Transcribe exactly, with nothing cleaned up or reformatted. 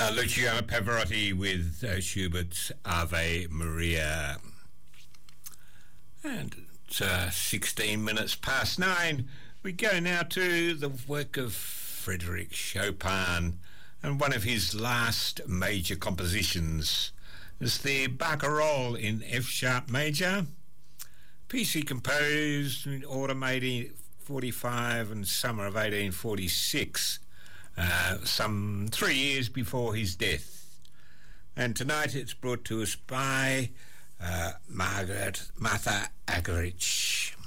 Uh, Luciano Pavarotti with uh, Schubert's Ave Maria. And it's uh, sixteen minutes past nine. We go now to the work of Frédéric Chopin, and one of his last major compositions is the Barcarolle in F sharp major, piece he composed in autumn eighteen forty-five and summer of eighteen forty-six, uh, some three years before his death. And tonight it's brought to us by uh, Margaret Martha Argerich.